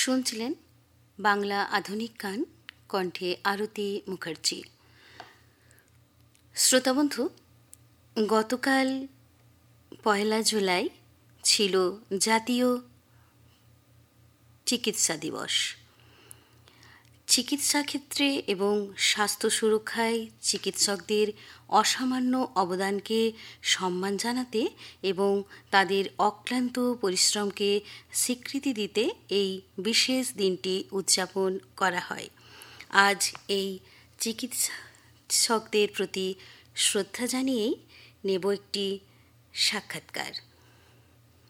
শুনছিলেন বাংলা আধুনিক গান, কণ্ঠে আরতি মুখার্জি। শ্রোতাবন্ধু, গতকাল 1 জুলাই ছিল জাতীয় চিকিৎসা দিবস। চিকিৎসা ক্ষেত্রে এবং স্বাস্থ্য সুরক্ষায় চিকিৎসকদের অসামান্য অবদানকে সম্মান জানাতে এবং তাদের অক্লান্ত পরিশ্রমকে স্বীকৃতি দিতে এই বিশেষ দিনটি উদযাপন করা হয়। আজ এই চিকিৎসকদের প্রতি শ্রদ্ধা জানিয়েই নেব একটি সাক্ষাৎকার।